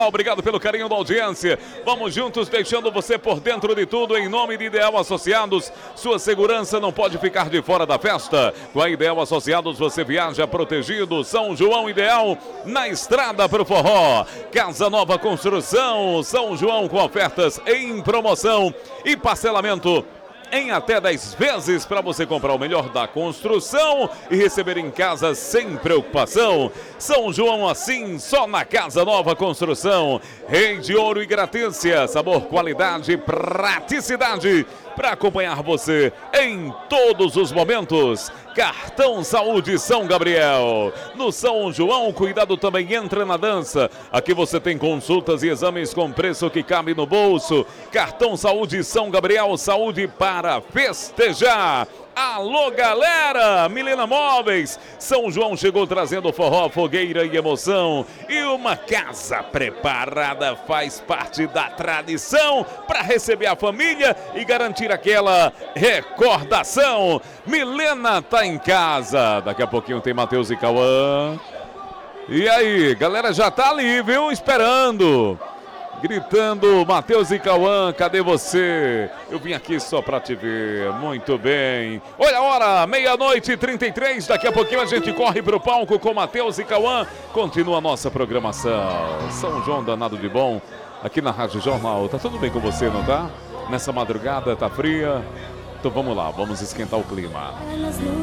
Obrigado pelo carinho da audiência. Vamos juntos, deixando você por dentro de tudo em nome de Ideal Associados. Sua segurança não pode ficar de fora da festa. Com a Ideal Associados você viaja protegido. São João Ideal, na estrada para o forró. Casa Nova Construção, São João com ofertas em promoção e parcelamento em até 10 vezes para você comprar o melhor da construção e receber em casa sem preocupação. São João assim, só na Casa Nova Construção. Rei de Ouro e Gratência, sabor, qualidade, praticidade para acompanhar você em todos os momentos. Cartão Saúde São Gabriel. No São João, cuidado também entra na dança. Aqui você tem consultas e exames com preço que cabe no bolso. Cartão Saúde São Gabriel, saúde para festejar. Alô, galera! Milena Móveis. São João chegou trazendo forró, fogueira e emoção. E uma casa preparada faz parte da tradição para receber a família e garantir aquela recordação. Milena tá em casa. Daqui a pouquinho tem Matheus e Cauã. E aí, galera já tá ali, viu? Esperando. Gritando, Matheus e Cauã, cadê você? Eu vim aqui só pra te ver. Muito bem. Olha a hora, 00:33. Daqui a pouquinho a gente corre pro palco com Matheus e Cauã. Continua a nossa programação. São João danado de bom, aqui na Rádio Jornal. Tá tudo bem com você, não tá? Nessa madrugada, tá fria? Então vamos lá, vamos esquentar o clima.